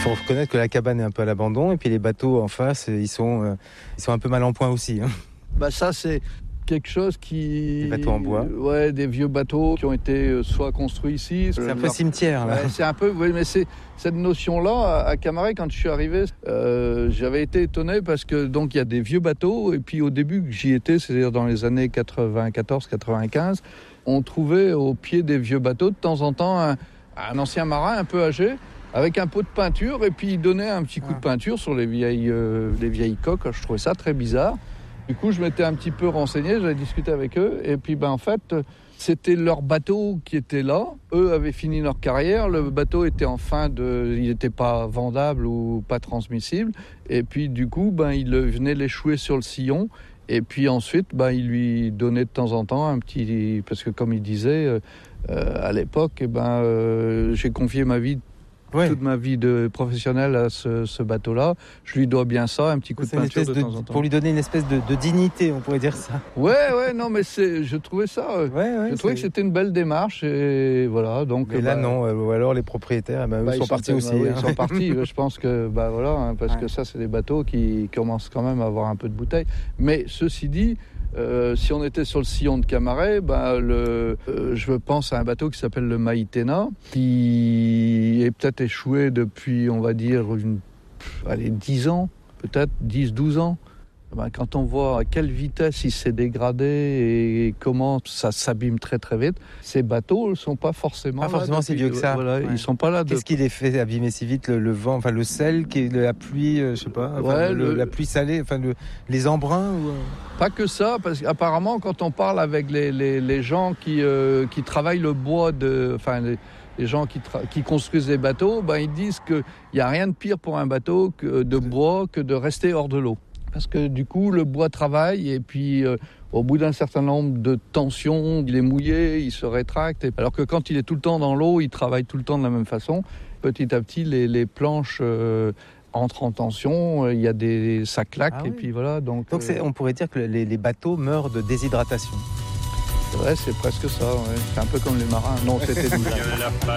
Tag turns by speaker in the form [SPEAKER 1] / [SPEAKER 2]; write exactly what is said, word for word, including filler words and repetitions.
[SPEAKER 1] faut reconnaître que la cabane est un peu à l'abandon et puis les bateaux en face, ils sont, euh, ils sont un peu mal en point aussi. Hein.
[SPEAKER 2] Bah ça c'est quelque chose qui...
[SPEAKER 1] Des bateaux en bois.
[SPEAKER 2] Ouais, des vieux bateaux qui ont été soit construits ici...
[SPEAKER 1] C'est un peu cimetière, là.
[SPEAKER 2] Ouais, c'est un peu... Oui, mais c'est cette notion-là, à Camaret, quand je suis arrivé, euh, j'avais été étonné parce que, donc, il y a des vieux bateaux, et puis au début que j'y étais, c'est-à-dire dans les années quatre-vingt-quatorze quatre-vingt-quinze, on trouvait au pied des vieux bateaux, de temps en temps, un, un ancien marin un peu âgé, avec un pot de peinture, et puis il donnait un petit coup de peinture sur les vieilles, euh, les vieilles coques. Je trouvais ça très bizarre. Du coup, je m'étais un petit peu renseigné, j'avais discuté avec eux, et puis ben, en fait, c'était leur bateau qui était là. Eux avaient fini leur carrière, le bateau était en fin de... Il n'était pas vendable ou pas transmissible, et puis du coup, ben, ils venaient l'échouer sur le sillon, et puis ensuite, ben, ils lui donnaient de temps en temps un petit... Parce que comme il disait, euh, à l'époque, eh ben, euh, j'ai confié ma vie Ouais. toute ma vie de professionnelle à ce, ce bateau-là. Je lui dois bien ça, un petit coup
[SPEAKER 1] c'est
[SPEAKER 2] de peinture de,
[SPEAKER 1] de
[SPEAKER 2] temps en temps.
[SPEAKER 1] Pour lui donner une espèce de, de dignité, on pourrait dire ça.
[SPEAKER 2] Ouais, ouais, non, mais c'est, je trouvais ça... Euh, ouais, ouais, je trouvais c'est... que c'était une belle démarche, et voilà, donc...
[SPEAKER 1] Mais là,
[SPEAKER 2] bah,
[SPEAKER 1] non, ou alors les propriétaires, bah,
[SPEAKER 2] bah,
[SPEAKER 1] ils sont ils partis
[SPEAKER 2] sont,
[SPEAKER 1] aussi.
[SPEAKER 2] Bah, oui,
[SPEAKER 1] hein.
[SPEAKER 2] ils sont partis, je pense que, bah voilà, hein, parce ouais. que ça, c'est des bateaux qui commencent quand même à avoir un peu de bouteille. Mais ceci dit... Euh, si on était sur le sillon de Camaret, ben le, euh, je pense à un bateau qui s'appelle le Maïtena, qui est peut-être échoué depuis, on va dire, une, allez, dix ans, peut-être dix douze ans. Ben, quand on voit à quelle vitesse il s'est dégradé et comment ça s'abîme très très vite, ces bateaux ne sont pas forcément
[SPEAKER 1] pas forcément si vieux que ça.
[SPEAKER 2] Voilà, ouais. Ils sont pas là. De...
[SPEAKER 1] Qu'est-ce qui les fait abîmer si vite, le, le vent, enfin le sel, qui est la pluie, euh, je sais pas, enfin,
[SPEAKER 2] ouais,
[SPEAKER 1] le,
[SPEAKER 2] le...
[SPEAKER 1] la pluie salée, enfin le, les embruns ou...
[SPEAKER 2] Pas que ça, parce qu'apparemment quand on parle avec les, les, les gens qui, euh, qui travaillent le bois, de, enfin les, les gens qui, tra- qui construisent des bateaux, ben, ils disent qu'il n'y a rien de pire pour un bateau que de bois que de rester hors de l'eau. Parce que du coup, le bois travaille et puis euh, au bout d'un certain nombre de tensions, il est mouillé, il se rétracte. Alors que quand il est tout le temps dans l'eau, il travaille tout le temps de la même façon. Petit à petit, les, les planches euh, entrent en tension, il y a des, ça claque ah et oui. puis voilà. Donc,
[SPEAKER 1] donc c'est, euh, on pourrait dire que les, les bateaux meurent de déshydratation.
[SPEAKER 2] C'est vrai, c'est presque ça. Ouais. C'est un peu comme les marins. Non, c'était